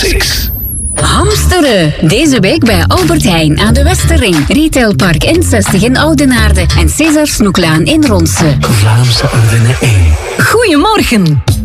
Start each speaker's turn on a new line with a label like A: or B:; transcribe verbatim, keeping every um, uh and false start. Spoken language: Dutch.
A: zes.
B: Hamsteren. Deze week bij Albert Heijn aan de Westerring. Retailpark N zestig in Oudenaarde en César Snoeklaan in Ronse.
A: Vlaamse Ardennen één.
C: Goedemorgen.